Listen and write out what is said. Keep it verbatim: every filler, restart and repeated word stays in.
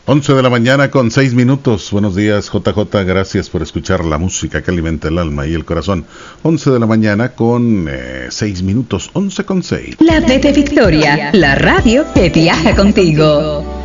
once de la mañana con seis minutos. Buenos días, J J. Gracias por escuchar la música que alimenta el alma y el corazón. once de la mañana con eh, seis minutos. once con seis. La B de Victoria, la radio que viaja contigo.